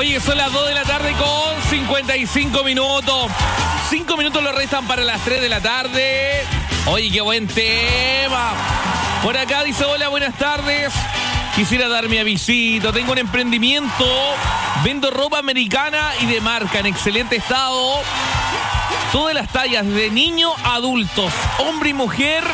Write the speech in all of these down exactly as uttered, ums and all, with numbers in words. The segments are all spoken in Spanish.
Oye, son las dos de la tarde con cincuenta y cinco minutos. cinco minutos lo restan para las tres de la tarde. Oye, qué buen tema. Por acá dice, hola, buenas tardes. Quisiera dar mi avisito. Tengo un emprendimiento. Vendo ropa americana y de marca en excelente estado. Todas las tallas, de niño a adultos, hombre y mujer.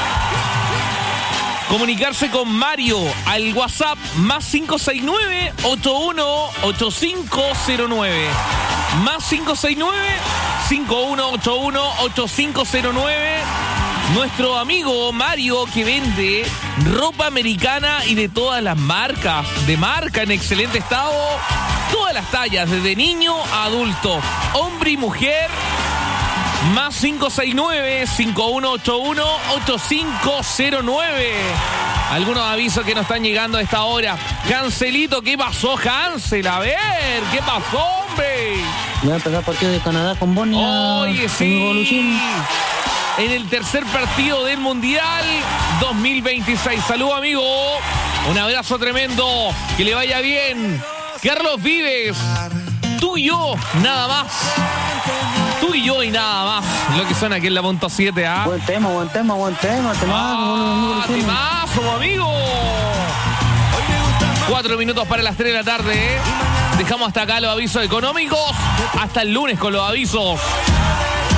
Comunicarse con Mario al WhatsApp más cinco seis nueve, ocho uno ocho cinco cero nueve. Más cinco seis nueve, cinco uno ocho uno ocho cinco cero nueve. Nuestro amigo Mario, que vende ropa americana y de todas las marcas, de marca en excelente estado, todas las tallas, desde niño a adulto, hombre y mujer. Más cinco seis nueve, cinco uno ocho uno ocho cinco cero nueve. Algunos avisos que nos están llegando a esta hora. Cancelito, ¿qué pasó, Hansel? A ver, ¿qué pasó, hombre? Va a empezar el partido de Canadá con Bosnia. Oye, sí. En el tercer partido del Mundial dos mil veintiséis. Saludos, amigo. Un abrazo tremendo. Que le vaya bien. Carlos Vives. Tú y yo, nada más. Tú y yo y nada más. Lo que suena aquí en la punto siete, ¿ah? Buen tema, buen tema, buen tema. Ah, temazo, amigo. Cuatro minutos para las tres de la tarde, ¿eh? Dejamos hasta acá los avisos económicos. Hasta el lunes con los avisos